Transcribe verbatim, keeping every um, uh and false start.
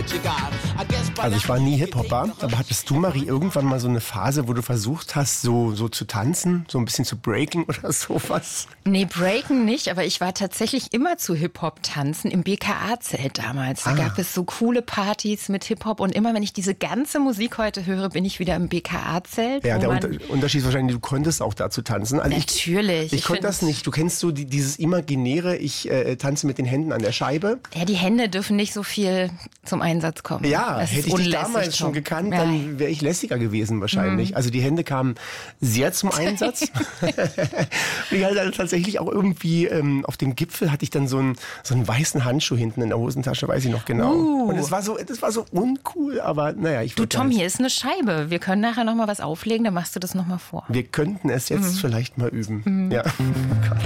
Also ich war nie Hip-Hopper, aber hattest du, Marie, irgendwann mal so eine Phase, wo du versucht hast, so, so zu tanzen, so ein bisschen zu breaken oder sowas? Nee, breaken nicht, aber ich war tatsächlich immer zu Hip-Hop-Tanzen im B K A-Zelt damals. Da ah. gab es so coole Partys mit Hip-Hop und immer, wenn ich diese ganze Musik heute höre, bin ich wieder im B K A-Zelt. Ja, der Unter- Unterschied ist wahrscheinlich, du konntest auch dazu tanzen. Also Natürlich. Ich, ich, ich konnte das nicht. Du kennst so die, dieses imaginäre, ich äh, tanze mit den Händen an der Scheibe. Ja, die Hände dürfen nicht so viel zum Einsatz kommen. Ja, das hätte ich dich damals schon gekannt, ja. dann wäre ich lässiger gewesen wahrscheinlich. Mhm. Also die Hände kamen sehr zum Einsatz. Und ich hatte dann tatsächlich auch irgendwie, ähm, auf dem Gipfel hatte ich dann so einen, so einen weißen Handschuh hinten in der Hosentasche, weiß ich noch genau. Uh. Und es war so, das war so uncool, aber naja. Ich du Tom, hier ist eine Scheibe. Wir können nachher noch mal was auflegen, dann machst du das noch mal vor. Wir könnten es jetzt mhm. vielleicht mal üben. Mhm. Ja. Oh Gott.